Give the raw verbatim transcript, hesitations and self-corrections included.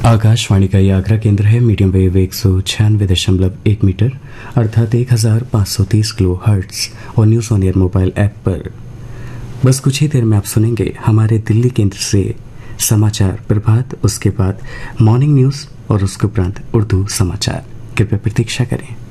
आकाशवाणी का ये आगरा केंद्र है। मीडियम वेव एक सौ छियानवे दशमलव एक मीटर अर्थात एक हजार पाँच सौ तीस किलो हर्ट्स और news on air mobile app पर बस कुछ ही देर में आप सुनेंगे हमारे दिल्ली केंद्र से समाचार प्रभात, उसके बाद मॉर्निंग न्यूज़ और उसके उपरांत उर्दू समाचार। कृपया प्रतीक्षा करें।